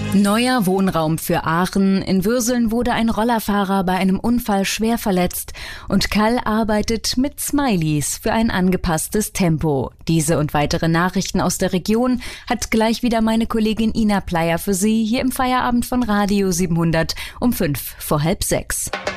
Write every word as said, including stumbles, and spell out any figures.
Neuer Wohnraum für Aachen. In Würseln wurde ein Rollerfahrer bei einem Unfall schwer verletzt und Kall arbeitet mit Smileys für ein angepasstes Tempo. Diese und weitere Nachrichten aus der Region hat gleich wieder meine Kollegin Ina Pleyer für Sie hier im Feierabend von Radio siebenhundert um fünf vor halb sechs.